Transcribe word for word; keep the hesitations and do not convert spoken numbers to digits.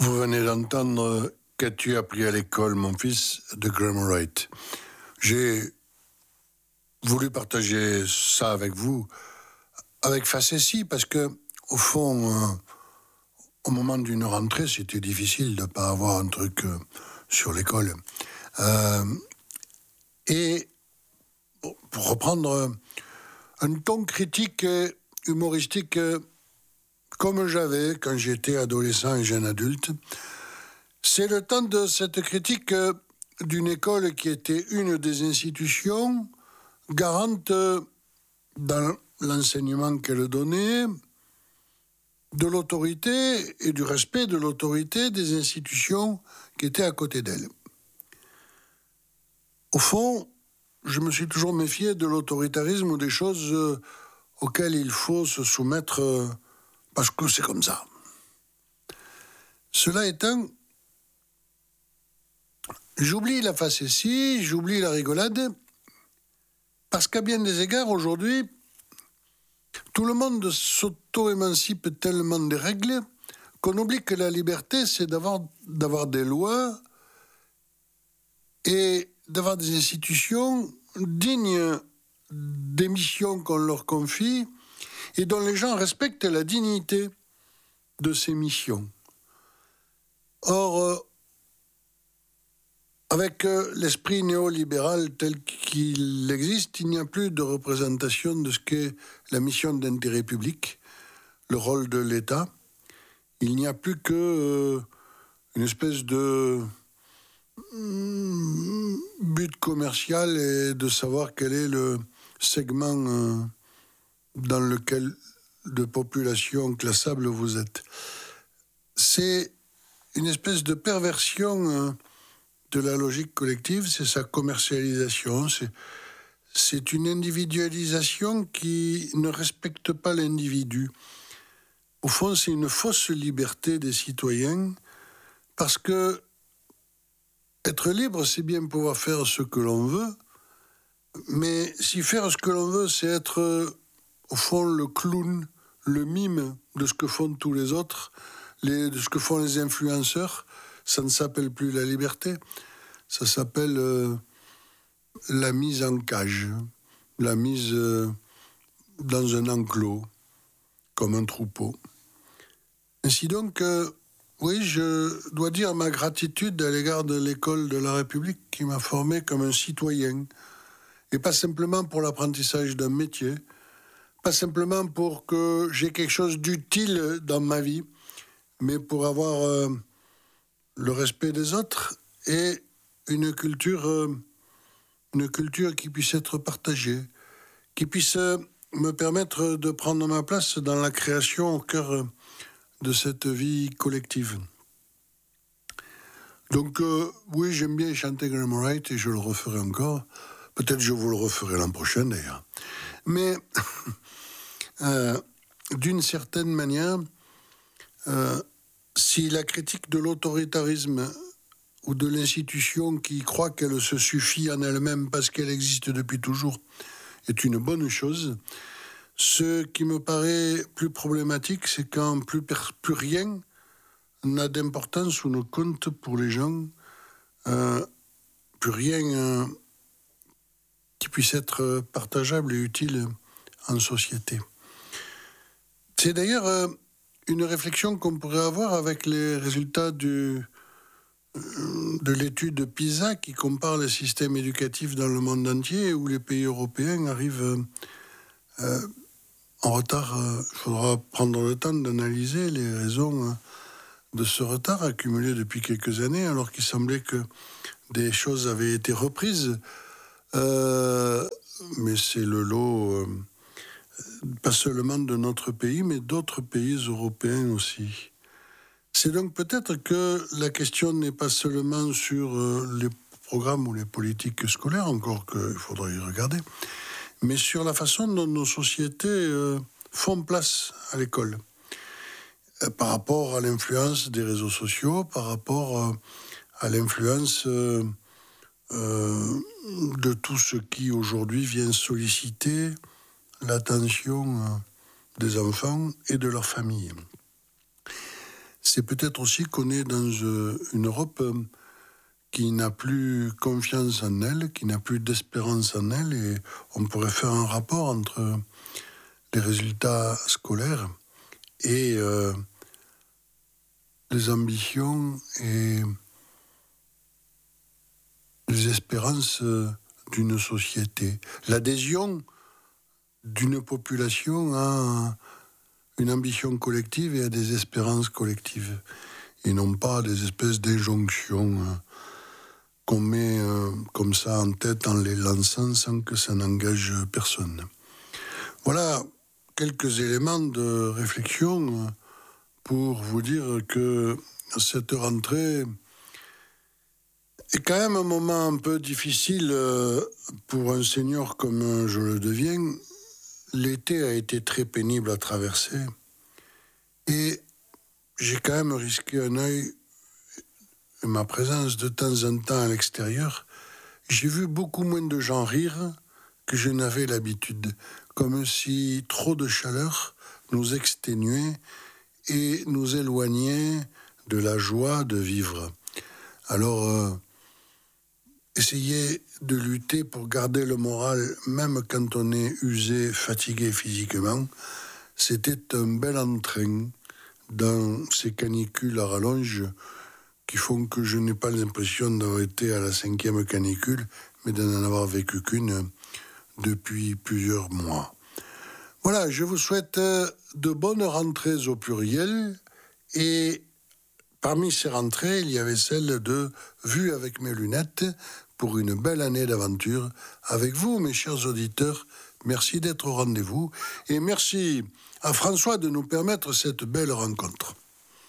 Vous venez d'entendre Qu'as-tu appris à l'école, mon fils, de Graham Wright. J'ai voulu partager ça avec vous, avec facétie, parce que, au fond, euh, au moment d'une rentrée, c'était difficile de ne pas avoir un truc euh, sur l'école. Euh, et pour reprendre un ton critique et humoristique euh, comme j'avais quand j'étais adolescent et jeune adulte, c'est le temps de cette critique euh, d'une école qui était une des institutions garantes euh, dans l'enseignement qu'elle donnait, de l'autorité et du respect de l'autorité des institutions qui étaient à côté d'elle. Au fond, je me suis toujours méfié de l'autoritarisme ou des choses euh, auxquelles il faut se soumettre euh, parce que c'est comme ça. Cela étant, j'oublie la facétie, j'oublie la rigolade, parce qu'à bien des égards, aujourd'hui, tout le monde s'auto-émancipe tellement des règles qu'on oublie que la liberté, c'est d'avoir, d'avoir des lois et d'avoir des institutions dignes des missions qu'on leur confie et dont les gens respectent la dignité de ces missions. Or, euh, avec euh, l'esprit néolibéral tel qu'il existe, il n'y a plus de représentation de ce qu'est la mission d'intérêt public, le rôle de l'État. Il n'y a plus que euh, une espèce de mm, but commercial et de savoir quel est le segment euh, dans lequel de population classable vous êtes. C'est une espèce de perversion euh, de la logique collective, c'est sa commercialisation, c'est, c'est une individualisation qui ne respecte pas l'individu. Au fond, c'est une fausse liberté des citoyens, parce que être libre, c'est bien pouvoir faire ce que l'on veut, mais si faire ce que l'on veut, c'est être, euh, au fond, le clown, le mime de ce que font tous les autres, les, de ce que font les influenceurs, ça ne s'appelle plus la liberté. Ça s'appelle euh, la mise en cage, la mise euh, dans un enclos, comme un troupeau. Ainsi donc, euh, oui, je dois dire ma gratitude à l'égard de l'école de la République qui m'a formé comme un citoyen, et pas simplement pour l'apprentissage d'un métier, pas simplement pour que j'ai quelque chose d'utile dans ma vie, mais pour avoir euh, le respect des autres et une culture, euh, une culture qui puisse être partagée, qui puisse euh, me permettre de prendre ma place dans la création au cœur euh, de cette vie collective. Donc, euh, oui, j'aime bien chanter Graham Wright et je le referai encore. Peut-être je vous le referai l'an prochain, d'ailleurs. Mais, euh, d'une certaine manière, euh, si la critique de l'autoritarisme ou de l'institution qui croit qu'elle se suffit en elle-même parce qu'elle existe depuis toujours est une bonne chose, ce qui me paraît plus problématique, c'est quand plus, plus rien n'a d'importance ou ne compte pour les gens, euh, plus rien euh, qui puisse être partageable et utile en société. C'est d'ailleurs euh, une réflexion qu'on pourrait avoir avec les résultats du, euh, de l'étude PISA qui compare les systèmes éducatifs dans le monde entier, où les pays européens arrivent euh, euh, en retard. Il euh, faudra prendre le temps d'analyser les raisons euh, de ce retard accumulé depuis quelques années, alors qu'il semblait que des choses avaient été reprises. Euh, mais c'est le lot, euh, pas seulement de notre pays, mais d'autres pays européens aussi. C'est donc peut-être que la question n'est pas seulement sur euh, les programmes ou les politiques scolaires, encore qu'il faudrait y regarder, mais sur la façon dont nos sociétés euh, font place à l'école. Par rapport à l'influence des réseaux sociaux, par rapport à l'influence euh, euh, de tout ce qui aujourd'hui vient solliciter l'attention euh, des enfants et de leurs familles. c'est peut-être aussi qu'on est dans euh, une Europe euh, qui n'a plus confiance en elle, qui n'a plus d'espérance en elle, et on pourrait faire un rapport entre les résultats scolaires et euh, les ambitions et les espérances euh, d'une société. L'adhésion d'une population à une ambition collective et à des espérances collectives, et non pas des espèces d'injonctions euh, qu'on met euh, comme ça en tête en les lançant sans que ça n'engage personne. Voilà quelques éléments de réflexion euh, pour vous dire que cette rentrée est quand même un moment un peu difficile euh, pour un senior comme je le deviens. L'été a été très pénible à traverser et j'ai quand même risqué un œil, ma présence de temps en temps à l'extérieur. J'ai vu beaucoup moins de gens rire que je n'avais l'habitude, comme si trop de chaleur nous exténuait et nous éloignait de la joie de vivre. Alors, euh, essayez de lutter pour garder le moral, même quand on est usé, fatigué physiquement. C'était un bel entrain dans ces canicules à rallonge qui font que je n'ai pas l'impression d'avoir été à la cinquième canicule, mais d'en avoir vécu qu'une depuis plusieurs mois. Voilà, je vous souhaite de bonnes rentrées au pluriel, et parmi ces rentrées, il y avait celle de Vue avec mes lunettes pour une belle année d'aventure avec vous, mes chers auditeurs. Merci d'être au rendez-vous et merci à François de nous permettre cette belle rencontre.